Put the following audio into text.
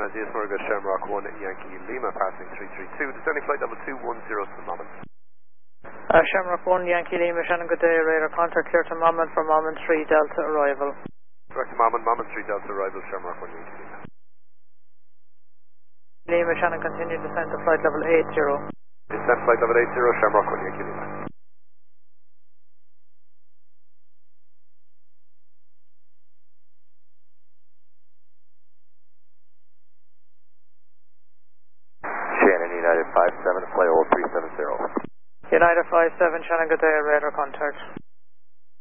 Buenos Dias, Murga, Shamrock 1, Yankee Lima, passing 332, descending flight level 210 to Moment. Shamrock 1, Yankee Lima, Shannon, good day, radar contact clear to Moment for Moment 3 Delta arrival. Direct to Moment 3 Delta arrival, Shamrock 1, Yankee Lima. Lima, Shannon, continue descent to flight level 80. Descent flight level 80, Shamrock 1, Yankee Lima. Shannon, United 57, flight level 370. United 57, Shannon, good day, radar contact.